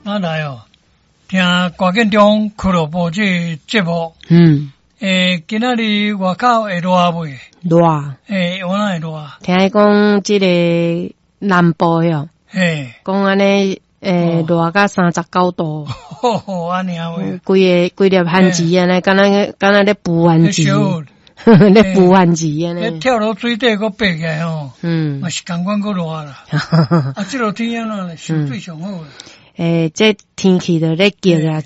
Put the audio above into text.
哪来哦？听关建中俱乐部这节目，今仔日外口会热袂？ 热， 我哪会热？ 听伊讲这个南部哟，讲安尼热到39度， 安尼啊喂， 规粒番薯安尼，敢若咧补番薯，咧补番薯安尼。 跳落水底个爬起来吼，嘛是同款个热啦。这落天啊，咧受水上好啦。 这天气就咧热啊，